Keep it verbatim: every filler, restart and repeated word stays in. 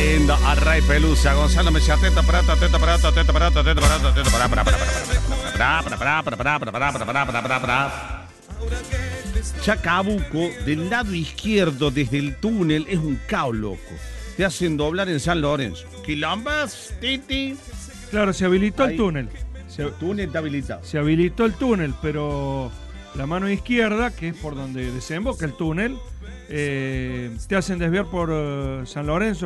lindo. Array Pelusa, Gonzalo Mejía, teta parata, teta parata, teta parata, teta parata, teta parata, para, para, para, para, para, para, para, para, para, para, para, para. Chacabuco, del lado izquierdo, desde el túnel, es un caos, loco. Te hacen doblar en San Lorenzo. Quilombas, Titi. Claro, se habilitó Ahí. el túnel. Se, El túnel está habilitado. se habilitó el túnel, pero la mano izquierda, que es por donde desemboca el túnel, eh, te hacen desviar por uh, San Lorenzo.